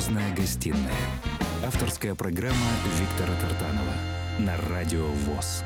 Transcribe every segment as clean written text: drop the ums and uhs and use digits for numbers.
«Звездная гостиная». Авторская программа Виктора Тартанова на Радио ВОС.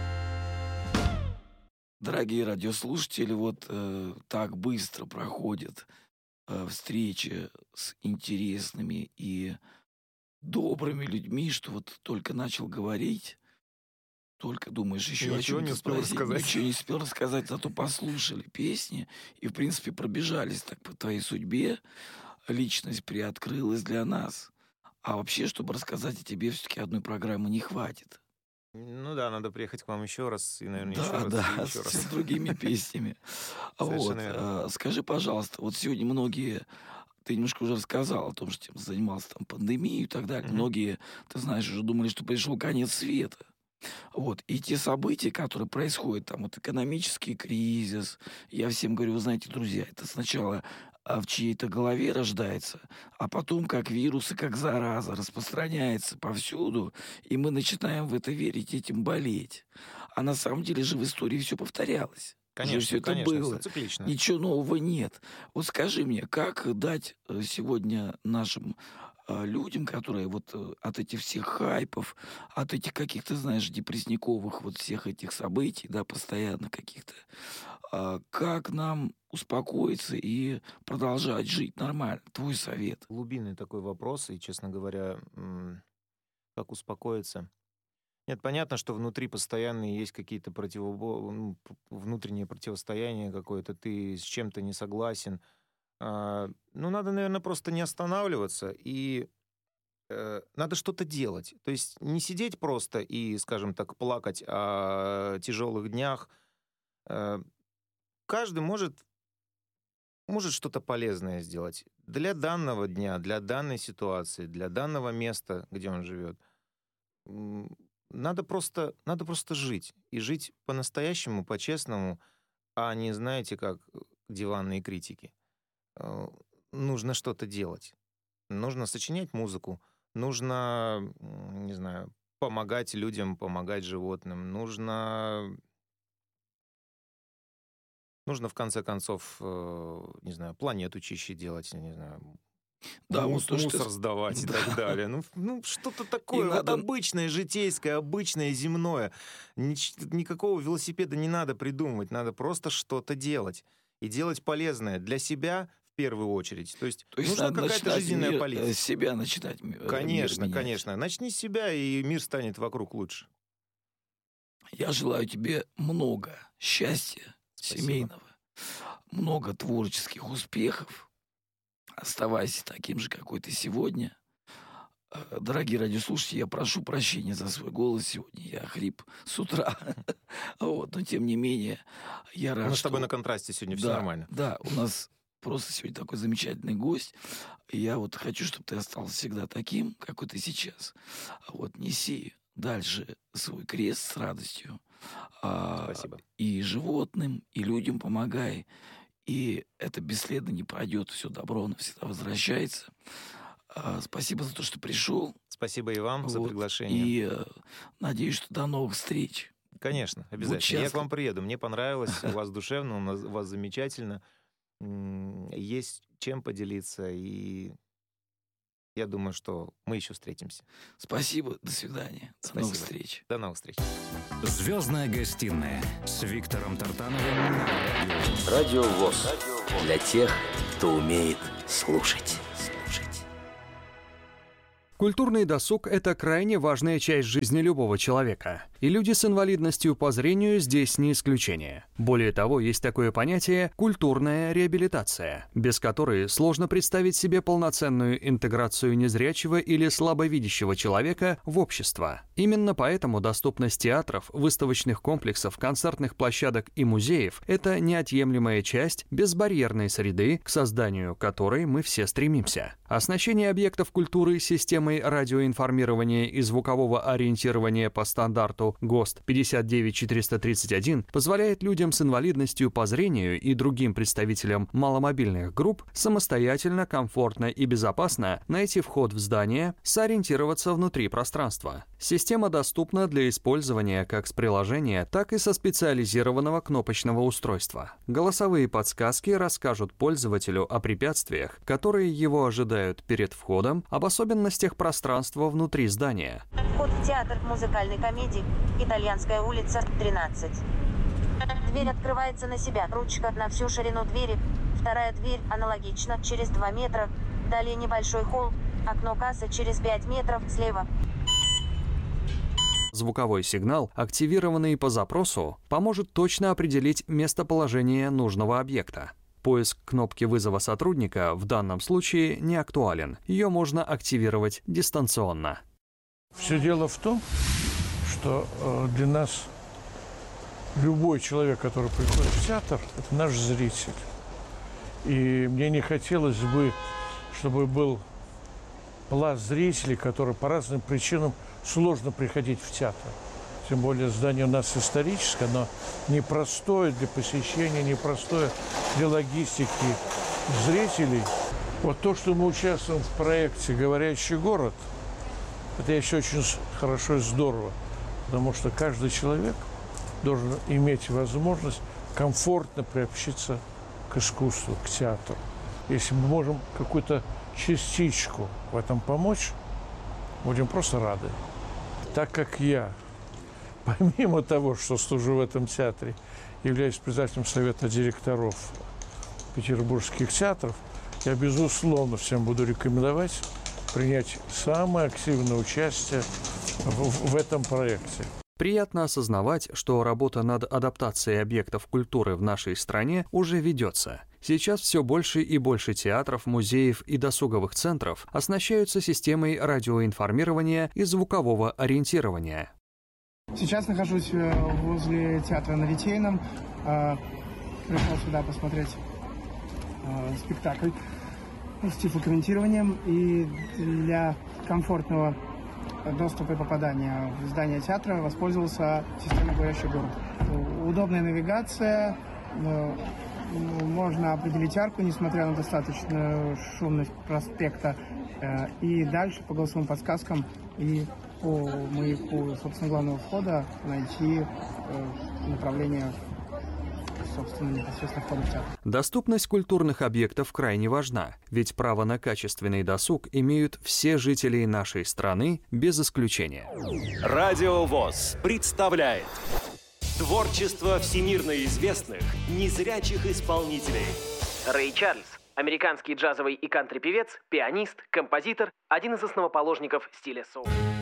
Дорогие радиослушатели, так быстро проходят встречи с интересными и добрыми людьми, что вот только начал говорить, только думаешь еще о Ничего не чем-то успел спросить, рассказать. ничего не успел рассказать, зато послушали песни и, в принципе, пробежались так по твоей судьбе, личность приоткрылась для нас. А вообще, чтобы рассказать о тебе, все-таки одной программы не хватит. Ну да, надо приехать к вам еще раз, и, наверное, еще Да, раз, да, и еще раз. с другими песнями. Совершенно верно. Скажи, пожалуйста, вот сегодня многие, ты немножко уже рассказал о том, что ты занимался там пандемией и так далее. Мгм. Многие, ты знаешь, уже думали, что пришел конец света. И те события, которые происходят, там вот экономический кризис, я всем говорю, вы знаете, друзья, это сначала в чьей-то голове рождается, а потом как вирус и как зараза распространяется повсюду, и мы начинаем в это верить, этим болеть. А на самом деле же в истории все повторялось. Уже все Конечно, это конечно, было. циклично. Ничего нового нет. Вот скажи мне, как дать сегодня нашим людям, которые от этих всех хайпов, от этих каких-то, знаешь, депрессниковых всех этих событий, да, постоянно каких-то, как нам успокоиться и продолжать жить нормально? Твой совет. Глубинный такой вопрос, и, честно говоря, как успокоиться? Нет, понятно, что внутри постоянно есть какие-то внутреннее противостояние какое-то, ты с чем-то не согласен. Ну, надо, наверное, просто не останавливаться, и надо что-то делать. То есть не сидеть просто и, скажем так, плакать о тяжелых днях. Э, Каждый может что-то полезное сделать для данного дня, для данной ситуации, для данного места, где он живет. М, надо просто жить. И жить по-настоящему, по-честному, а не, знаете, как диванные критики. Э, Нужно что-то делать. Нужно сочинять музыку. Нужно, не знаю, помогать людям, помогать животным. Нужно в конце концов, не знаю, планету чище делать, не знаю, Да, вот то, что... мусор сдавать и так Да. далее. Ну, что-то И такое вот надо... обычное, житейское, обычное, земное. Никакого велосипеда не надо придумывать, надо просто что-то делать. И делать полезное для себя в первую очередь. То есть То есть нужна надо какая-то начинать жизненная с политика. себя начинать мир Конечно, менять. конечно. Начни с себя, и мир станет вокруг лучше. Я желаю тебе много счастья Спасибо. семейного, много творческих успехов. Оставайся таким же, какой ты сегодня. Дорогие радиослушатели, я прошу прощения за свой голос сегодня. Я хрип с утра. Но тем не менее, я У рад, нас с тобой что... на контрасте сегодня все Да, нормально. да, у нас просто сегодня такой замечательный гость. И я хочу, чтобы ты остался всегда таким, какой ты сейчас. Неси дальше свой крест с радостью. Спасибо. И животным, и людям помогай. И это бесследно не пройдет. Все добро навсегда возвращается. Спасибо за то, что пришел. Спасибо и вам за приглашение. И надеюсь, что до новых встреч. Конечно, Будь обязательно. Я к счастлив. вам приеду. Мне понравилось, у вас душевно, у вас замечательно. Есть чем поделиться, и я думаю, что мы еще встретимся. Спасибо, до свидания. До новых встреч. До новых встреч. «Звездная гостиная» с Виктором Тартановым на Радио ВОС. Радио ВОС. Для тех, кто умеет слушать. Культурный досуг – это крайне важная часть жизни любого человека. И люди с инвалидностью по зрению здесь не исключение. Более того, есть такое понятие «культурная реабилитация», без которой сложно представить себе полноценную интеграцию незрячего или слабовидящего человека в общество. Именно поэтому доступность театров, выставочных комплексов, концертных площадок и музеев – это неотъемлемая часть безбарьерной среды, к созданию которой мы все стремимся. Оснащение объектов культуры системой радиоинформирования и звукового ориентирования по стандарту ГОСТ 59431 позволяет людям с инвалидностью по зрению и другим представителям маломобильных групп самостоятельно, комфортно и безопасно найти вход в здание, сориентироваться внутри пространства. Система доступна для использования как с приложения, так и со специализированного кнопочного устройства. Голосовые подсказки расскажут пользователю о препятствиях, которые его ожидают перед входом, об особенностях пространства внутри здания. Вход в театр музыкальной комедии «Итальянская улица, 13». Дверь открывается на себя, ручка на всю ширину двери. Вторая дверь аналогично, через 2 метра. Далее небольшой холл, окно кассы через 5 метров слева. Звуковой сигнал, активированный по запросу, поможет точно определить местоположение нужного объекта. Поиск кнопки вызова сотрудника в данном случае не актуален. Ее можно активировать дистанционно. Все дело в том, что для нас любой человек, который приходит в театр, это наш зритель. И мне не хотелось бы, чтобы был пласт зрителей, которые по разным причинам сложно приходить в театр. Тем более здание у нас историческое, оно непростое для посещения, непростое для логистики зрителей. Вот то, что мы участвуем в проекте «Говорящий город», это еще очень хорошо и здорово, потому что каждый человек должен иметь возможность комфортно приобщиться к искусству, к театру. Если мы можем какую-то частичку в этом помочь, будем просто рады. Так как я, помимо того, что служу в этом театре, являюсь председателем совета директоров петербургских театров, я, безусловно, всем буду рекомендовать принять самое активное участие в этом проекте. Приятно осознавать, что работа над адаптацией объектов культуры в нашей стране уже ведется. Сейчас все больше и больше театров, музеев и досуговых центров оснащаются системой радиоинформирования и звукового ориентирования. Сейчас нахожусь возле театра на Литейном. Пришел сюда посмотреть спектакль с тифлокомментированием. И для комфортного доступа и попадания в здание театра воспользовался системой «Говорящий город». Удобная навигация, можно определить арку, несмотря на достаточную шумность проспекта, и дальше по голосовым подсказкам и по маяку, собственно, главного входа найти направление, собственно, непосредственно входа в театр. Доступность культурных объектов крайне важна, ведь право на качественный досуг имеют все жители нашей страны без исключения. Радио ВОС представляет творчество всемирно известных незрячих исполнителей. Рэй Чарльз, американский джазовый и кантри-певец, пианист, композитор, один из основоположников стиля соул.